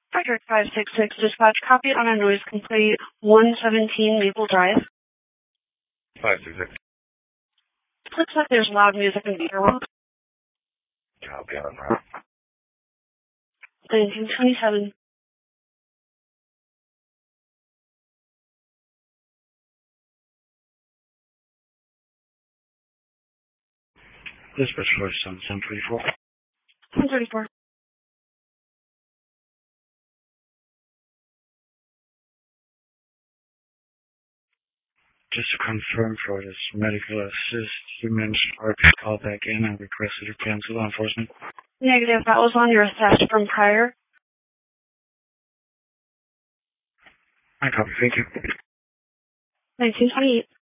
Frederick 566, dispatch, copy on a noise complaint, 117 Maple Drive. 566. Looks like there's loud music in the background. Copy on that. 1927. Dispatch 4734. 134. Just to confirm for this medical assist, you mentioned our call back in and requested to cancel law enforcement. Negative, that was on your theft from prior. I copy, thank you. 1928.